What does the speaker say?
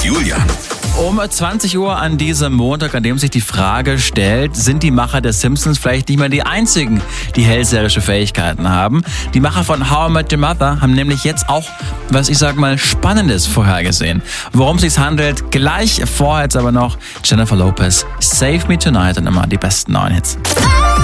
Julian. Um 20 Uhr an diesem Montag, an dem sich die Frage stellt, sind die Macher der Simpsons vielleicht nicht mehr die einzigen, die hellseherische Fähigkeiten haben? Die Macher von How I Met Your Mother haben nämlich jetzt auch, Spannendes vorhergesehen. Worum es sich handelt, gleich vorher jetzt aber noch Jennifer Lopez, Save Me Tonight und immer die besten neuen Hits.